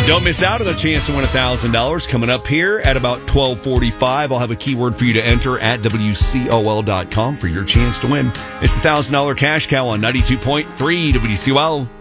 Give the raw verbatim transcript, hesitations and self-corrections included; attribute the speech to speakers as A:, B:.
A: Don't miss out on the chance to win one thousand dollars coming up here at about twelve forty-five. I'll have a keyword for you to enter at W C O L dot com for your chance to win. It's the one thousand dollars cash cow on ninety-two point three W C O L.